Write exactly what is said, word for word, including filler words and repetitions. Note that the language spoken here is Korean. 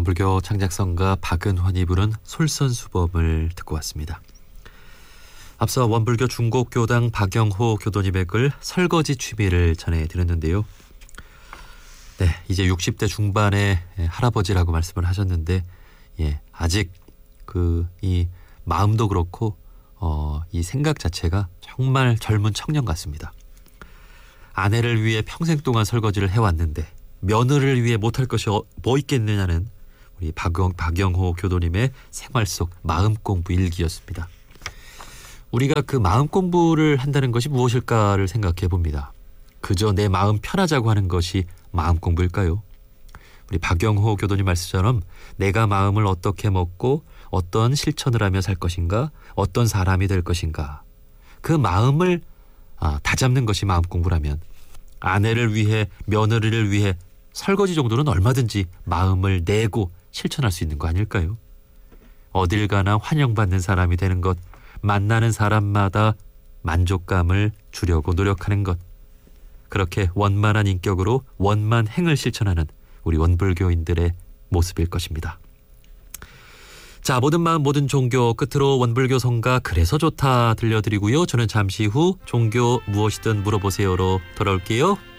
원불교 창작성가 박은환이 부른 솔선수범을 듣고 왔습니다. 앞서 원불교 중곡교당 박영호 교도님의 글 설거지 취미를 전해드렸는데요. 네, 이제 육십 대 중반의 할아버지라고 말씀을 하셨는데, 예, 아직 그 이 마음도 그렇고 어, 이 생각 자체가 정말 젊은 청년 같습니다. 아내를 위해 평생 동안 설거지를 해왔는데 며느리를 위해 못할 것이 뭐 있겠느냐는 우리 박영, 박영호 교도님의 생활 속 마음 공부 일기였습니다. 우리가 그 마음 공부를 한다는 것이 무엇일까를 생각해 봅니다. 그저 내 마음 편하자고 하는 것이 마음 공부일까요? 우리 박영호 교도님 말씀처럼 내가 마음을 어떻게 먹고 어떤 실천을 하며 살 것인가, 어떤 사람이 될 것인가, 그 마음을 아, 다잡는 것이 마음 공부라면 아내를 위해, 며느리를 위해 설거지 정도는 얼마든지 마음을 내고 실천할 수 있는 거 아닐까요? 어딜 가나 환영받는 사람이 되는 것, 만나는 사람마다 만족감을 주려고 노력하는 것, 그렇게 원만한 인격으로 원만행을 실천하는 우리 원불교인들의 모습일 것입니다. 자, 모든 마음 모든 종교 끝으로 원불교 성가 그래서 좋다 들려드리고요. 저는 잠시 후 종교 무엇이든 물어보세요로 돌아올게요.